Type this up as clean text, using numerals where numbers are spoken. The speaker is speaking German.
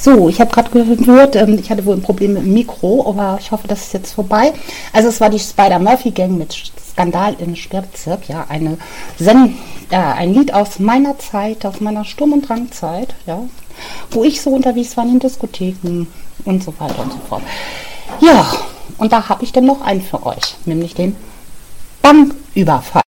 So, ich habe gerade gehört, ich hatte wohl ein Problem mit dem Mikro, aber ich hoffe, das ist jetzt vorbei. Also es war die Spider-Murphy-Gang mit Skandal in Sperrbezirk, ja, ein Lied aus meiner Zeit, aus meiner Sturm- und Drangzeit, ja, wo ich so unterwegs war in Diskotheken und so weiter und so fort. Ja, und da habe ich dann noch einen für euch, nämlich den Banküberfall.